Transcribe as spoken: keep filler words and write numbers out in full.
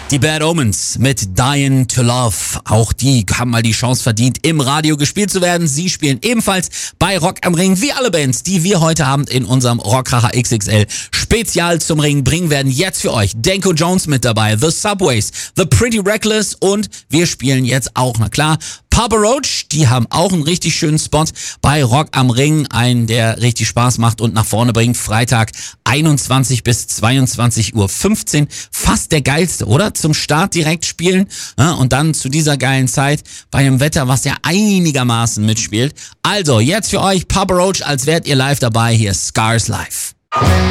Die Bad Omens mit Dying to Love. Auch die haben mal die Chance verdient, im Radio gespielt zu werden. Sie spielen ebenfalls bei Rock am Ring, wie alle Bands, die wir heute Abend in unserem Rockkracher X X L Spezial zum Ring bringen werden. Jetzt für euch Danko Jones mit dabei, The Subways, The Pretty Reckless und wir spielen jetzt auch, na klar, Papa Roach, die haben auch einen richtig schönen Spot bei Rock am Ring, einen, der richtig Spaß macht und nach vorne bringt. Freitag einundzwanzig bis zweiundzwanzig Uhr fünfzehn. Fast der geilste, oder? Zum Start direkt spielen, ja, und dann zu dieser geilen Zeit bei dem Wetter, was ja einigermaßen mitspielt. Also, jetzt für euch Papa Roach, als wärt ihr live dabei. Hier Scars Live.